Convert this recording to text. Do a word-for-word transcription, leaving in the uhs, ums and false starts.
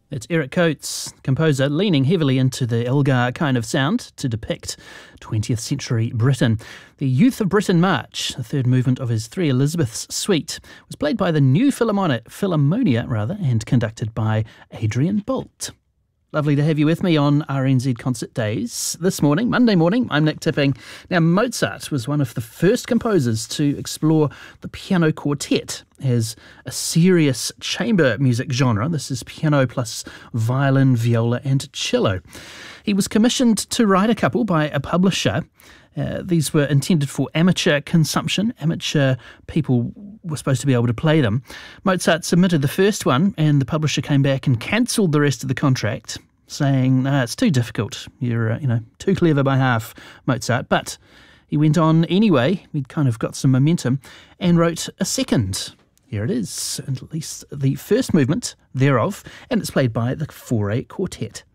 It's Eric Coates, composer, leaning heavily into the Elgar kind of sound to depict twentieth century Britain. The Youth of Britain March, the third movement of his Three Elizabeths suite, was played by the New Philharmonia, Philharmonia rather, and conducted by Adrian Boult. Lovely to have you with me on R N Z Concert Days this morning, Monday morning. I'm Nick Tipping. Now, Mozart was one of the first composers to explore the piano quartet as a serious chamber music genre. This is piano plus violin, viola and cello. He was commissioned to write a couple by a publisher. Uh, these were intended for amateur consumption. Amateur people were supposed to be able to play them. Mozart submitted the first one, and the publisher came back and cancelled the rest of the contract, saying, no, it's too difficult. You're, uh, you know, too clever by half, Mozart. But he went on anyway. He'd kind of got some momentum and wrote a second. Here it is, at least the first movement thereof, and it's played by the Fauré Quartet.